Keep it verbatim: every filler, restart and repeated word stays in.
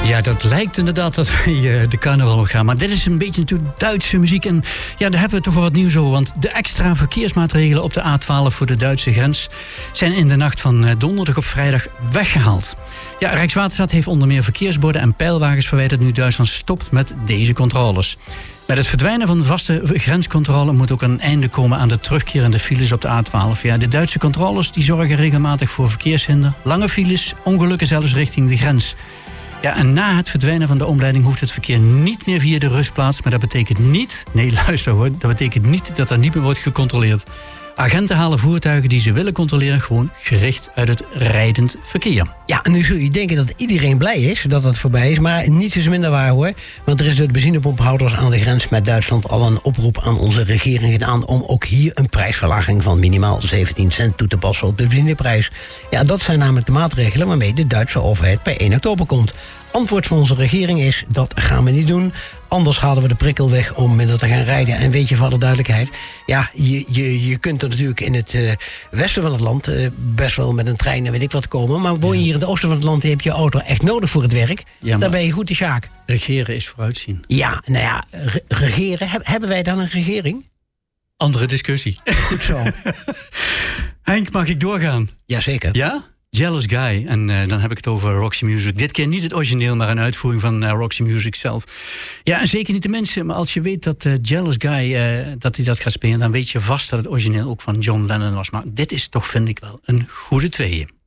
Ja, dat lijkt inderdaad dat wij uh, de carnaval op gaan. Maar dit is een beetje natuurlijk Duitse muziek. En ja, daar hebben we toch wel wat nieuws over. Want de extra verkeersmaatregelen op de A twaalf voor de Duitse grens zijn in de nacht van uh, donderdag op vrijdag weggehaald. Ja, Rijkswaterstaat heeft onder meer verkeersborden en pijlwagens verwijderd nu Duitsland stopt met deze controles. Met het verdwijnen van de vaste grenscontrole moet ook een einde komen aan de terugkerende files op de A twaalf. Ja, de Duitse controles die zorgen regelmatig voor verkeershinder, lange files, ongelukken zelfs richting de grens. Ja, en na het verdwijnen van de omleiding hoeft het verkeer niet meer via de rustplaats. Maar dat betekent niet, nee luister hoor, dat betekent niet dat er niet meer wordt gecontroleerd. Agenten halen voertuigen die ze willen controleren gewoon gericht uit het rijdend verkeer. Ja, en nu zul je denken dat iedereen blij is dat dat voorbij is. Maar niets is minder waar hoor. Want er is door de benzinepomphouders aan de grens met Duitsland al een oproep aan onze regering gedaan om ook hier een prijsverlaging van minimaal zeventien cent toe te passen op de benzineprijs. Ja, dat zijn namelijk de maatregelen waarmee de Duitse overheid per één oktober komt. Antwoord van onze regering is, dat gaan we niet doen. Anders halen we de prikkel weg om minder te gaan rijden. En weet je, voor alle duidelijkheid, ja, je, je, je kunt er natuurlijk in het uh, westen van het land uh, best wel met een trein en weet ik wat komen. Maar woon je hier in het oosten van het land en heb je je auto echt nodig voor het werk, ja, dan ben je goed de sjaak. Regeren is vooruitzien. Ja, nou ja, re- regeren. Heb, hebben wij dan een regering? Andere discussie. Goed zo. Henk, mag ik doorgaan? Jazeker. Ja? Jealous Guy. En uh, dan heb ik het over Roxy Music. Dit keer niet het origineel, maar een uitvoering van uh, Roxy Music zelf. Ja, en zeker niet de mensen. Maar als je weet dat uh, Jealous Guy, uh, dat hij dat gaat spelen, dan weet je vast dat het origineel ook van John Lennon was. Maar dit is toch, vind ik wel, een goede tweeën.